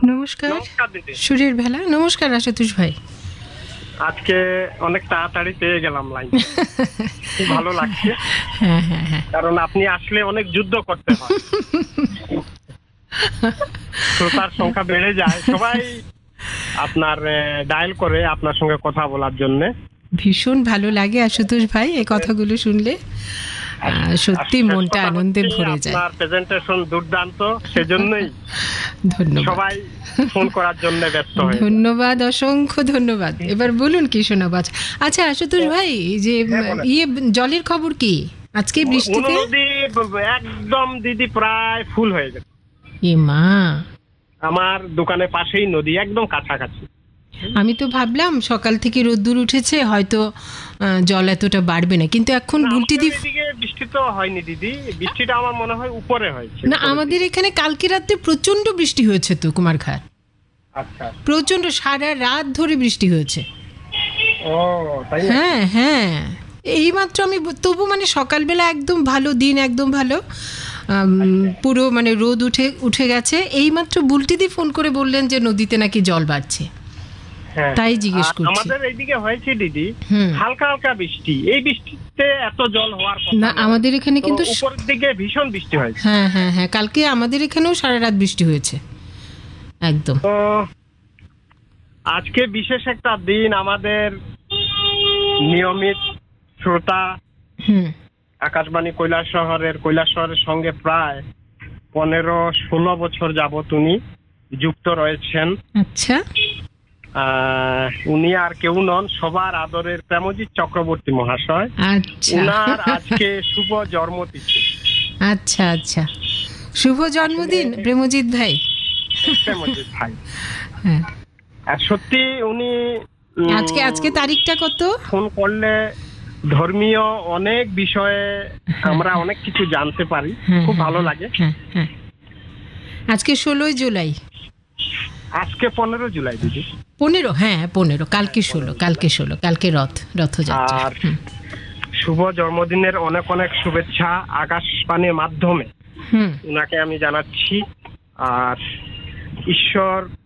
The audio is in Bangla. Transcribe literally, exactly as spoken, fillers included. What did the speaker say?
নমস্কার। নমস্কার দিদি। সুরের বেলা। নমস্কার আশুতোষ ভাই। আজকে অনেক তাড়াতাড়ি পেয়ে গেলাম লাইন, খুব ভালো লাগছে। হ্যাঁ হ্যাঁ হ্যাঁ কারণ আপনি আসলে অনেক যুদ্ধ করতে হয়, শ্রোতার সংখ্যা বেড়ে যায়, সবাই আপনার ডায়াল করে আপনার সঙ্গে কথা বলার জন্য। ভীষণ ভালো লাগে আশুতোষ ভাই এই কথাগুলো শুনলে, আহ, সত্যি আর শেষ মনটা কথা আনন্দে হচ্ছে, ভরে যায়। আপনার প্রেজেন্টেশন দুর্দান্ত, সেজন্যই ধন্যবাদ সবাই ফোন করার জন্য ব্যস্ত হয়ে যায়। ধন্যবাদ, অসংখ্য ধন্যবাদ। এবার বলুন কি শোনাবো। আচ্ছা আচ্ছা আশুতোষ ভাই, এই যে হ্যাঁ, বলেন। ইয়ে জলের খবর কি আজকে বৃষ্টিতে? নদী একদম দিদি প্রায় ফুল হয়ে গেছে। এ মা, আমার দোকানের পাশেই নদী, একদম কাছাকাছি। আমি তো ভাবলাম সকাল থেকে রোদ্দুর উঠেছে, হয়তো আহ, জল এতটা বাড়বে না, কিন্তু এখন না, বুলটি আমাদের দি এদিকে বৃষ্টি তো হয়নি দিদি, বৃষ্টিটা আমার মনে হয় উপরে হয়েছে। না, আমাদের এখানে কালকে রাতে প্রচন্ড বৃষ্টি হয়েছে তো কুমারঘাট, আচ্ছা। প্রচন্ড সারা রাত ধরে বৃষ্টি হয়েছে। ও তাই না? হ্যাঁ হ্যাঁ, এইমাত্র আমি ব- তবু মানে সকালবেলা একদম ভালো দিন, একদম ভালো, আম, পুরো মানে রোদ উঠে উঠে গেছে। এইমাত্র বুলটিদি ফোন করে বললেন যে নদীতে নাকি জল বাড়ছে। হ্যাঁ। তাই জিজ্ঞেস আর করছি। আমাদের এইদিকে হয়েছে দিদি হুম। হালকা হালকা বৃষ্টি, এই বৃষ্টিতে এত জল হওয়ার কথা না, না। আমাদের এখানে তো কিন্তু স- উপরের দিকে ভীষণ বৃষ্টি হয়েছে। হ্যাঁ হ্যাঁ হ্যাঁ, কালকে আমাদের এখানেও সারা রাত বৃষ্টি হয়েছে একদম। তো আজকে বিশেষ একটা দিন, আমাদের নিয়মিত শ্রোতা হুম। আকাশবাণী কৈলাস শহরের কৈলাস শহরের সঙ্গে প্রায় পনেরো ষোলো বছর যাবত উনি যুক্ত রয়েছেন। আচ্ছা আহ, উনি আর কেউ নন, সবার আদরের প্রেমজিৎ চক্রবর্তী মহাশয়। আচ্ছা উনার আজকে শুভ জন্মতিথি। আচ্ছা আচ্ছা, শুভ জন্মদিন প্রেমজিৎ ভাই। প্রেমজিৎ ভাই, হ্যাঁ, আর সত্যি উনি উম, আজকে আজকে তারিখটা কত? ফোন করলে ধর্মীয় অনেক বিষয়ে আমরা অনেক কিছু জানতে পারি, হ্যাঁ, খুব হ্যাঁ, ভালো লাগে। হ্যাঁ হ্যাঁ, আজকে ষোলোই জুলাই। আজকে পনেরো জুলাই দিদি। পনেরো, হ্যাঁ পনেরো, কালকে ষোলো, কালকে ষোলো, কালকে রথ রথযাত্রা। আর হুম, শুভ জন্মদিনের অনেক অনেক শুভেচ্ছা আকাশবাণীর মাধ্যমে হুম। উনাকে আমি জানাচ্ছি। আর ঈশ্বর